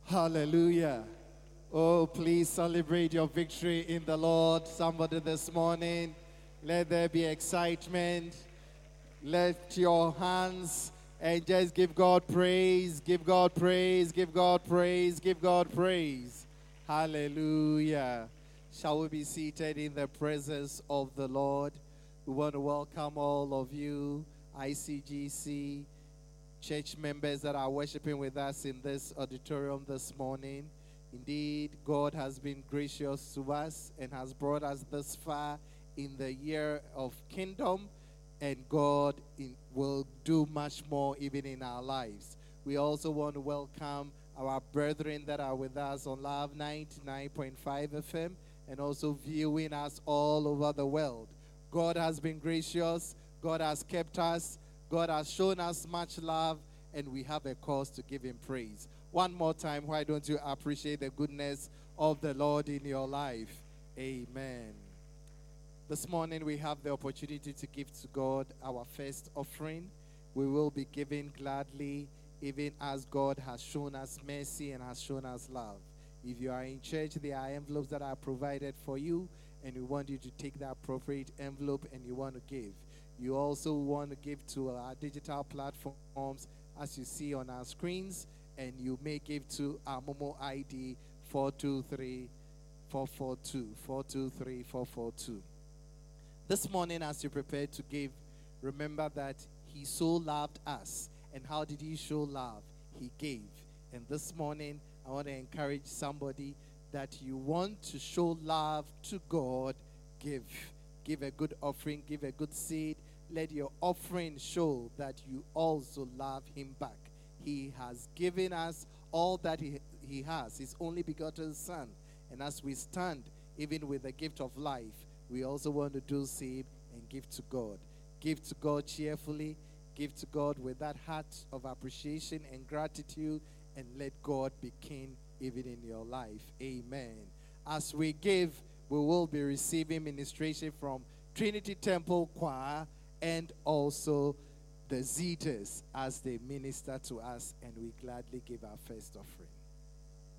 Hallelujah. Oh, please celebrate your victory in the Lord. Somebody this morning, let there be excitement. Lift your hands and just give God praise, give God praise, give God praise, give God praise. Hallelujah. Shall we be seated in the presence of the Lord? We want to welcome all of you, ICGC church members that are worshiping with us in this auditorium this morning. Indeed, God has been gracious to us and has brought us this far in the year of kingdom, and God will do much more even in our lives. We also want to welcome our brethren that are with us on Love 99.5 FM and also viewing us all over the world. God has been gracious. God has kept us. God has shown us much love, and we have a cause to give him praise. One more time, why don't you appreciate the goodness of the Lord in your life? Amen. This morning, we have the opportunity to give to God our first offering. We will be giving gladly, even as God has shown us mercy and has shown us love. If you are in church, there are envelopes that are provided for you, and we want you to take the appropriate envelope and you want to give. You also want to give to our digital platforms as you see on our screens, and you may give to our Momo ID 423442, 423442. This morning, as you prepare to give, remember that he so loved us. And how did he show love? He gave. And this morning, I want to encourage somebody that you want to show love to God, give. Give a good offering, give a good seed. Let your offering show that you also love him back. He has given us all that he has, his only begotten Son. And as we stand, even with the gift of life, we also want to do same and give to God. Give to God cheerfully. Give to God with that heart of appreciation and gratitude, and let God be king even in your life. Amen. As we give, we will be receiving ministration from Trinity Temple Choir and also the Zetas as they minister to us, and we gladly give our first offering.